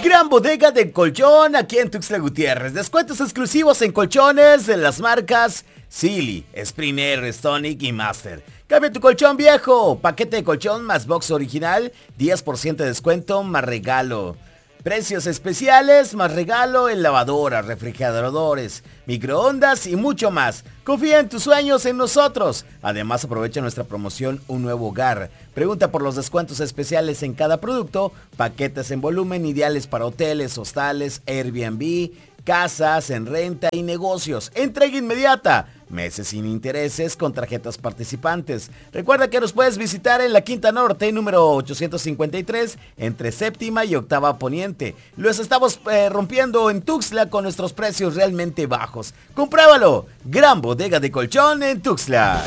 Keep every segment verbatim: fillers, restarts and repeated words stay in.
Gran bodega de colchón aquí en Tuxtla Gutiérrez. Descuentos exclusivos en colchones de las marcas Silly, Springer, Stonic y Master. Cambia tu colchón viejo. Paquete de colchón más box original, diez por ciento de descuento más regalo. Precios especiales más regalo en lavadoras, refrigeradores, microondas y mucho más. Confía en tus sueños en nosotros. Además, aprovecha nuestra promoción Un Nuevo Hogar. Pregunta por los descuentos especiales en cada producto. Paquetes en volumen ideales para hoteles, hostales, Airbnb, casas en renta y negocios. Entrega inmediata. Meses sin intereses con tarjetas participantes. Recuerda que nos puedes visitar en la Quinta Norte, número ochocientos cincuenta y tres, entre séptima y octava poniente. Los estamos eh, rompiendo en Tuxtla con nuestros precios realmente bajos. ¡Compruébalo! Gran bodega de colchón en Tuxtla.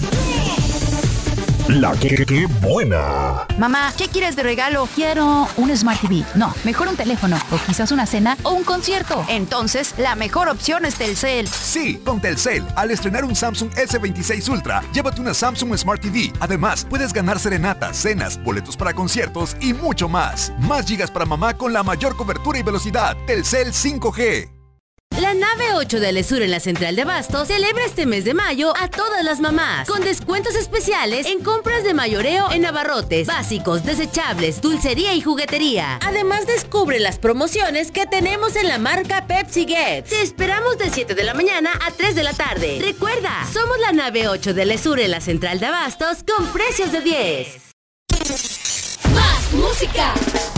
La que, que buena. Mamá, ¿qué quieres de regalo? Quiero un Smart T V. No, mejor un teléfono. O quizás una cena o un concierto. Entonces, la mejor opción es Telcel. Sí, con Telcel. Al estrenar un Samsung ese veintiséis Ultra, llévate una Samsung Smart T V. Además, puedes ganar serenatas, cenas, boletos para conciertos y mucho más. Más gigas para mamá con la mayor cobertura y velocidad. Telcel cinco G. La nave ocho de Alesur en la Central de Abastos celebra este mes de mayo a todas las mamás, con descuentos especiales en compras de mayoreo en abarrotes, básicos, desechables, dulcería y juguetería. Además, descubre las promociones que tenemos en la marca Pepsi Get. Te esperamos de siete de la mañana a tres de la tarde. Recuerda, somos la nave ocho de Alesur en la Central de Abastos con precios de diez. ¡Más música!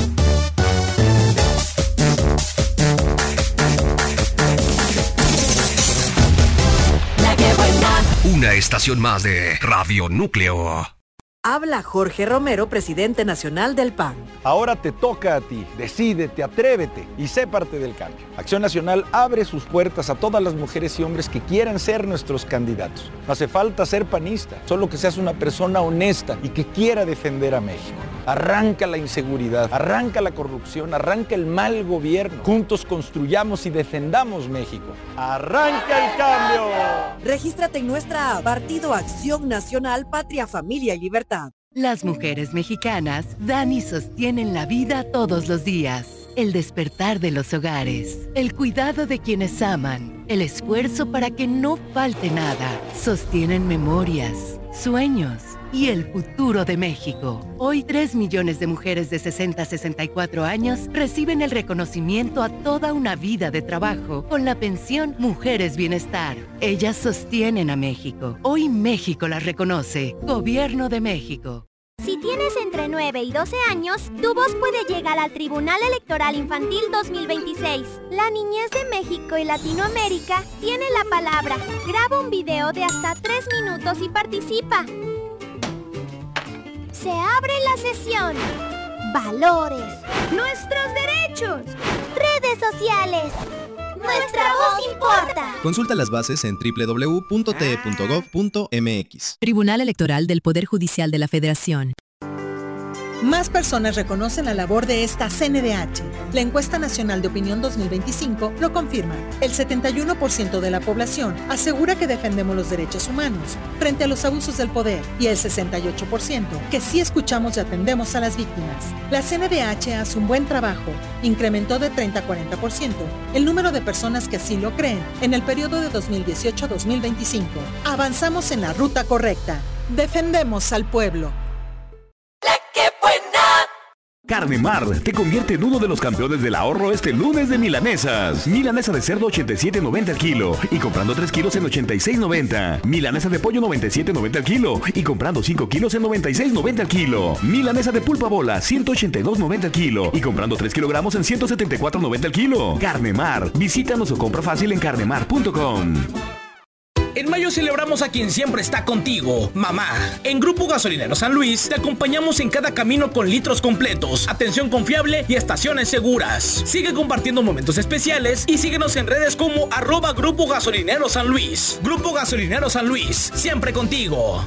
Una estación más de Radio Núcleo. Habla Jorge Romero, presidente nacional del P A N. Ahora te toca a ti. Decídete, atrévete y sé parte del cambio. Acción Nacional abre sus puertas a todas las mujeres y hombres que quieran ser nuestros candidatos. No hace falta ser panista, solo que seas una persona honesta y que quiera defender a México. Arranca la inseguridad, arranca la corrupción, arranca el mal gobierno. Juntos construyamos y defendamos México. ¡Arranca el cambio! Regístrate en nuestra app Partido Acción Nacional, Patria, Familia y Libertad. Las mujeres mexicanas dan y sostienen la vida todos los días. El despertar de los hogares, el cuidado de quienes aman, el esfuerzo para que no falte nada. Sostienen memorias, sueños y el futuro de México. Hoy, tres millones de mujeres de sesenta a sesenta y cuatro años reciben el reconocimiento a toda una vida de trabajo con la pensión Mujeres Bienestar. Ellas sostienen a México. Hoy México las reconoce. Gobierno de México. Si tienes entre nueve y doce años, tu voz puede llegar al Tribunal Electoral Infantil dos mil veintiséis. La niñez de México y Latinoamérica tiene la palabra. Graba un video de hasta tres minutos y participa. Se abre la sesión. Valores. Nuestros derechos. Redes sociales. Nuestra voz importa. Consulta las bases en doble u doble u doble u punto t e punto gov punto m x. Tribunal Electoral del Poder Judicial de la Federación. Más personas reconocen la labor de esta C N D H. La encuesta nacional de opinión dos mil veinticinco lo confirma. El setenta y uno por ciento de la población asegura que defendemos los derechos humanos frente a los abusos del poder y el sesenta y ocho por ciento que sí escuchamos y atendemos a las víctimas. La C N D H hace un buen trabajo. Incrementó de treinta a cuarenta por ciento el número de personas que así lo creen en el periodo de dos mil dieciocho a dos mil veinticinco. Avanzamos en la ruta correcta. Defendemos al pueblo. Carnemar te convierte en uno de los campeones del ahorro este lunes de milanesas. Milanesa de cerdo ochenta y siete noventa al kilo y comprando tres kilos en ochenta y seis noventa. Milanesa de pollo noventa y siete noventa al kilo y comprando cinco kilos en noventa y seis noventa al kilo. Milanesa de pulpa bola ciento ochenta y dos noventa al kilo y comprando tres kilogramos en ciento setenta y cuatro noventa al kilo. Carnemar, visítanos o compra fácil en carnemar punto com. En mayo celebramos a quien siempre está contigo, mamá. En Grupo Gasolinero San Luis te acompañamos en cada camino con litros completos, atención confiable y estaciones seguras. Sigue compartiendo momentos especiales y síguenos en redes como arroba Grupo Gasolinero San Luis. Grupo Gasolinero San Luis, siempre contigo.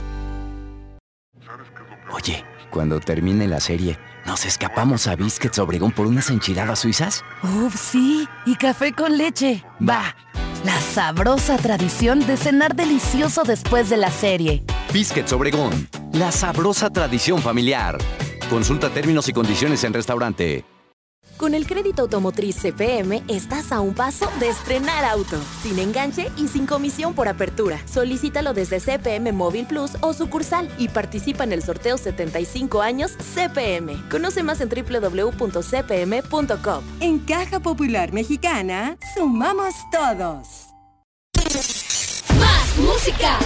Oye, cuando termine la serie, ¿nos escapamos a Biscuits Obregón por unas enchiladas suizas? Uf, sí, y café con leche. Va. La sabrosa tradición de cenar delicioso después de la serie. Biscuits Obregón, la sabrosa tradición familiar. Consulta términos y condiciones en restaurante. Con el crédito automotriz C P M estás a un paso de estrenar auto, sin enganche y sin comisión por apertura. Solicítalo desde C P M Móvil Plus o sucursal y participa en el sorteo setenta y cinco años C P M. Conoce más en doble u doble u doble u punto c p m punto com. En Caja Popular Mexicana, sumamos todos. Más música.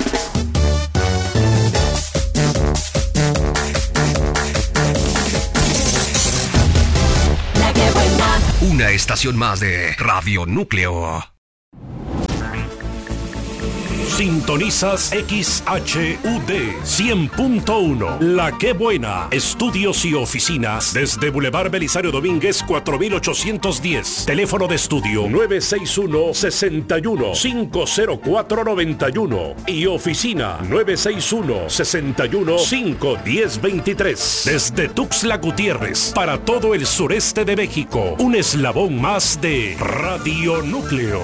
Una estación más de Radio Núcleo. Sintonizas X H U D cien punto uno. La Qué Buena. Estudios y oficinas desde Boulevard Belisario Domínguez cuatro mil ochocientos diez. Teléfono de estudio nueve seis uno, seis uno, cinco cero cuatro, nueve uno y oficina nueve seis uno, seis uno, cinco uno cero, dos tres. Desde Tuxtla Gutiérrez para todo el sureste de México. Un eslabón más de Radio Núcleo.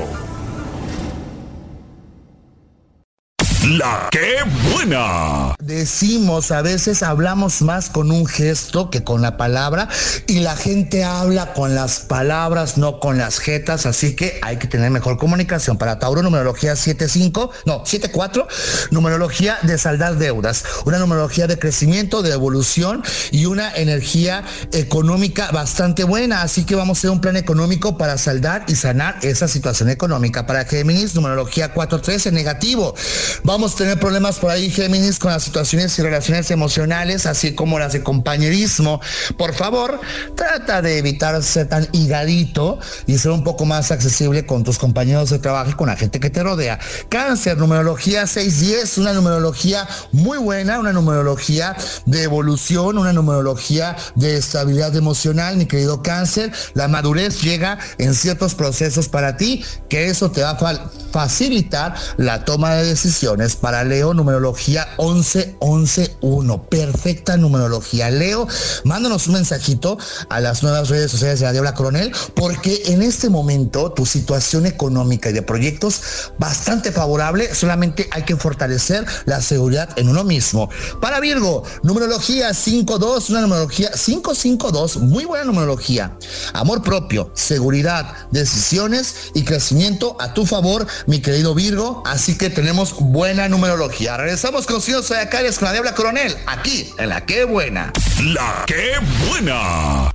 La Qué Buena. Decimos, a veces hablamos más con un gesto que con la palabra y la gente habla con las palabras, no con las jetas, así que hay que tener mejor comunicación. Para Tauro, numerología siete cinco, no, siete cuatro, numerología de saldar deudas, una numerología de crecimiento, de evolución y una energía económica bastante buena, así que vamos a hacer un plan económico para saldar y sanar esa situación económica. Para Géminis, numerología cuatro trece, negativo. Vamos a tener problemas por ahí, Géminis, con las situaciones y relaciones emocionales, así como las de compañerismo. Por favor, trata de evitar ser tan higadito y ser un poco más accesible con tus compañeros de trabajo y con la gente que te rodea. Cáncer, numerología seis diez, una numerología muy buena, una numerología de evolución, una numerología de estabilidad emocional, mi querido Cáncer. La madurez llega en ciertos procesos para ti, que eso te va a fa- facilitar la toma de decisiones. Para Leo, numerología once once uno, perfecta numerología. Leo, mándanos un mensajito a las nuevas redes sociales de la Diabla Coronel, porque en este momento tu situación económica y de proyectos bastante favorable, solamente hay que fortalecer la seguridad en uno mismo. Para Virgo, numerología cinco dos, una numerología cinco cinco dos, muy buena numerología. Amor propio, seguridad, decisiones y crecimiento a tu favor, mi querido Virgo, así que tenemos buena numerología. Regresamos con Signos Zodiacales con la Diabla Coronel, aquí en La Qué Buena. La Qué Buena.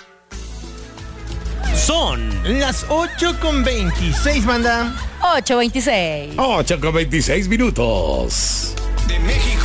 Son las ocho con veintiséis, banda. ocho veintiséis. ocho con veintiséis minutos. De México